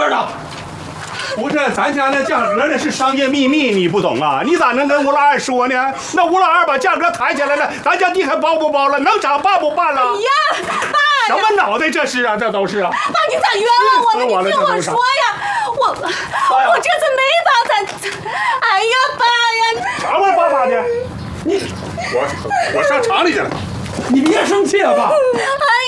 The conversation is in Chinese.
儿呢？ 不是，咱家那价格那是商业秘密，你不懂啊？你咋能跟吴老二说呢？那吴老二把价格抬起来了，咱家地还包不包了？能涨办不办了？ 哎呀，爸！ 什么脑袋这是啊？这都是啊！ 爸，你咋冤枉我呢？你听我说呀，我这次没法咱，哎呀，爸呀！ 啥玩意儿爸爸的？我上厂里去了。 你别生气啊，爸！ 哎